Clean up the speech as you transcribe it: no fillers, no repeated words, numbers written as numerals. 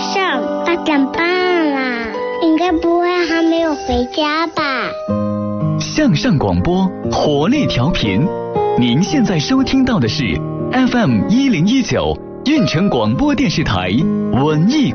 上8点半啦，应该不会还没有回家吧？ 向上广播，活力调频。您现在收听到的是 FM1019 运城广播电视台文艺